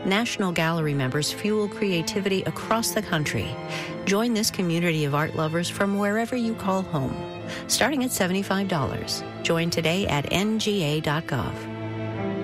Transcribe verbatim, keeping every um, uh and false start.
National Gallery members fuel creativity across the country. Join this community of art lovers from wherever you call home. Starting at seventy-five dollars. Join today at N G A dot gov.